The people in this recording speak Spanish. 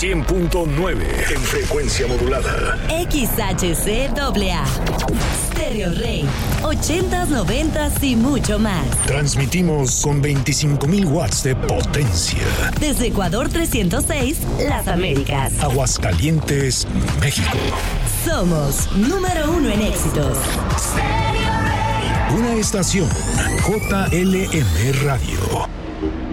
100.9 en frecuencia modulada. XHCAA. Stereo Rey. 80s, 90s y mucho más. Transmitimos con 25,000 watts de potencia. Desde Ecuador 306, Las Américas. Aguascalientes, México. Somos número 1 en éxitos. Una estación JLM Radio.